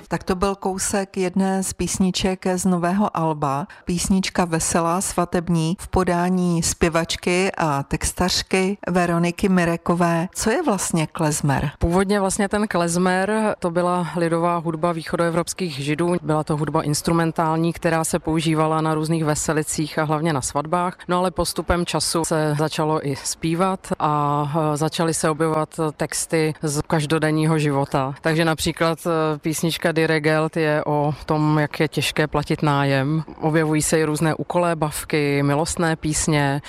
Tak to byl kousek jedné z písniček z nového alba. Písnička Veselá, svatební v podání zpěvačky a textařky Veroniky Mirekové. Co je vlastně klezmer? Původně vlastně ten klezmer to byla lidová hudba východoevropských Židů. Byla to hudba instrumentální, která se používala na různých veselicích a hlavně na svatbách. No ale postupem času se začalo i zpívat a začaly se objevovat texty z každodenního života. Takže například písnička Die Regelt je o tom, jak je těžké platit nájem. Objevují se i různé ukolébavky, milostné písně,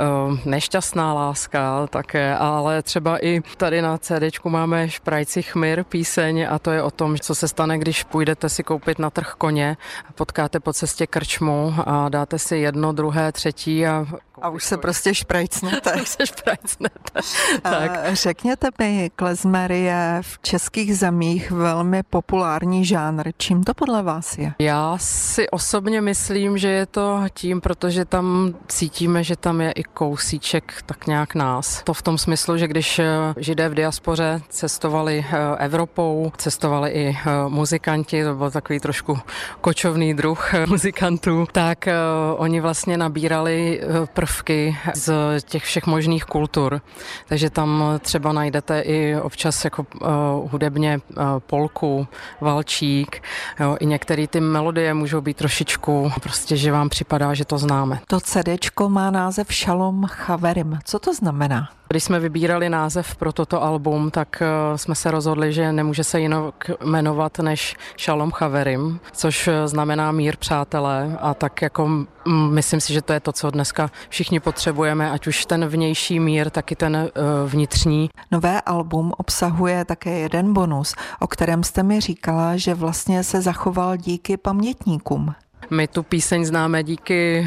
nešťastná láska také, ale třeba i tady na CDčku máme Šprajci chmyr píseň a to je o tom, co se stane, když půjdete si koupit na trh koně, potkáte po cestě krčmu a dáte si jedno, druhé, třetí a už se prostě šprajcnete. Už se šprajcnete. Tak. Řekněte mi, klezmer je v českých zemích velmi populární žánr. Čím to podle vás je? Já si osobně myslím, že je to tím, protože tam cítíme, že tam je i kousíček tak nějak nás. To v tom smyslu, že když Židé v diaspoře cestovali Evropou, cestovali i muzikanti, to byl takový trošku kočovný druh muzikantů, tak oni vlastně nabírali prvky z těch všech možných kultur. Takže tam třeba najdete i občas jako hudebně polku, valčík, jo, i některé ty melodie můžou být trošičku prostě, že vám připadá, že to známe. To CDčko má název Shalom Chaverim. Co to znamená? Když jsme vybírali název pro toto album, tak jsme se rozhodli, že nemůže se jinak jmenovat než Shalom Chaverim, což znamená mír přátelé a tak jako myslím si, že to je to, co dneska všichni potřebujeme, ať už ten vnější mír, tak i ten vnitřní. Nové album obsahuje také jeden bonus, o kterém jste mi říkala, že vlastně se zachoval díky pamětníkům. My tu píseň známe díky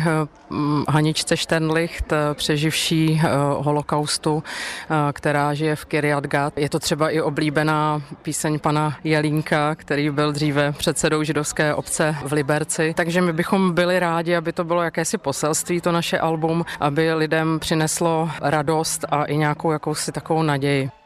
Haničce Šternlicht, přeživší holokaustu, která žije v Kiryat Gat. Je to třeba i oblíbená píseň pana Jelínka, který byl dříve předsedou židovské obce v Liberci. Takže my bychom byli rádi, aby to bylo jakési poselství, to naše album, aby lidem přineslo radost a i nějakou jakousi takovou naději.